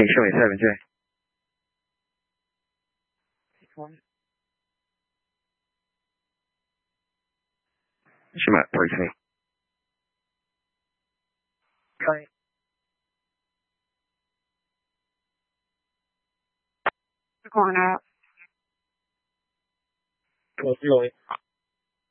请示为7J。Shima, please me. Try. Going out. Close your